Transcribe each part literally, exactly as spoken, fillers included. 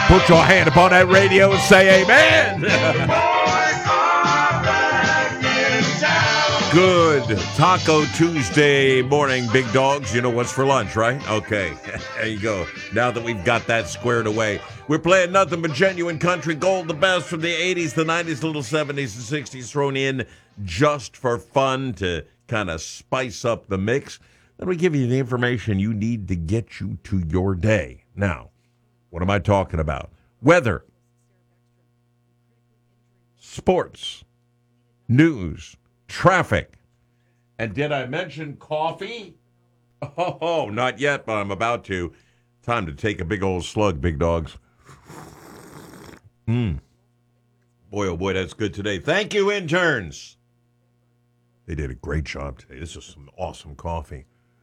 Put your hand upon that radio and say amen. Good Taco Tuesday morning, big dogs. You know what's for lunch, right? Okay, there you go. Now that we've got that squared away, we're playing nothing but genuine country gold, the best from the eighties, the nineties, little seventies, and sixties thrown in just for fun to kind of spice up the mix. Then we give you the information you need to get you to your day. Now, what am I talking about? Weather, sports, news, traffic. And did I mention coffee? Oh, not yet, but I'm about to. Time to take a big old slug, big dogs. Mmm. Boy, oh boy, that's good today. Thank you, interns. They did a great job today. This is some awesome coffee.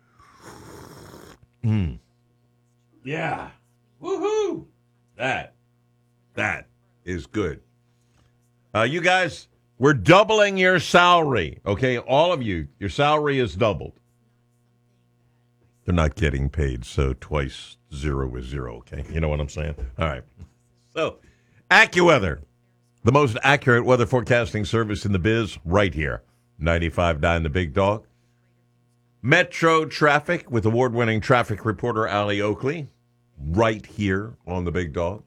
Mmm. Yeah. Woohoo. That. That is good. Uh, you guys, we're doubling your salary. Okay, all of you, your salary is doubled. They're not getting paid, so twice zero is zero, okay? You know what I'm saying? All right. So, AccuWeather, the most accurate weather forecasting service in the biz, right here. ninety-five point nine The Big Dog. Metro Traffic with award-winning traffic reporter Allie Oakley, right here on The Big Dog.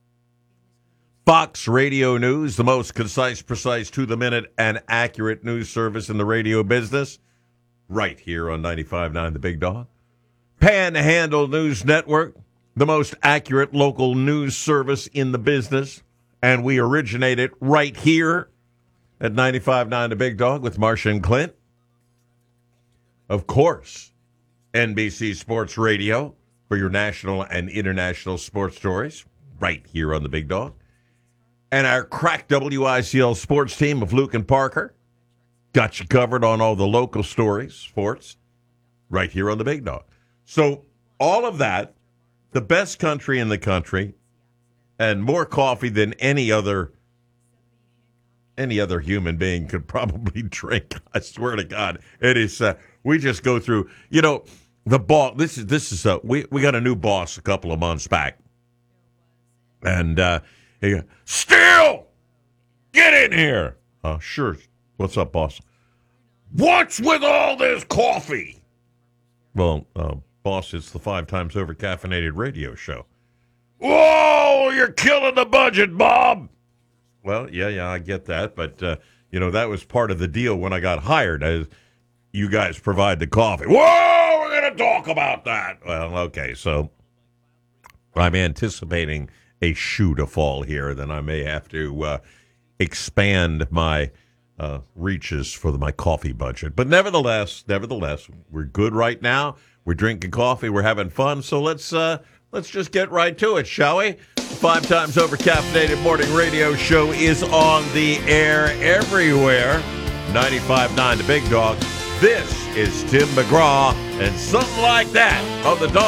Fox Radio News, the most concise, precise, to-the-minute, and accurate news service in the radio business, right here on ninety-five point nine The Big Dog. Panhandle News Network, the most accurate local news service in the business, and we originated right here at ninety-five point nine The Big Dog with Marcia and Clint. Of course, N B C Sports Radio for your national and international sports stories, right here on The Big Dog. And our crack W I C L sports team of Luke and Parker got you covered on all the local stories, sports, right here on The Big Dog. So all of that, the best country in the country, and more coffee than any other any other human being could probably drink. I swear to God, it is. Uh, we just go through. You know, the boss. This is this is. Uh, we we got a new boss a couple of months back, and uh, he goes, Steele, get in here. Uh, sure. What's up, boss? What's with all this coffee? Well, uh, boss, it's the five times over caffeinated radio show. Whoa, you're killing the budget, Bob. Well, yeah, yeah, I get that. But, uh, you know, that was part of the deal when I got hired. As you guys provide the coffee. Whoa, we're going to talk about that. Well, okay, so I'm anticipating a shoe to fall here. Then I may have to uh, expand my uh, reaches for the, my coffee budget. But nevertheless, nevertheless, we're good right now. We're drinking coffee. We're having fun. So let's uh, let's just get right to it, shall we? Five times over caffeinated morning radio show is on the air everywhere. ninety-five point nine The Big Dog. This is Tim McGraw and something like that on the Dog.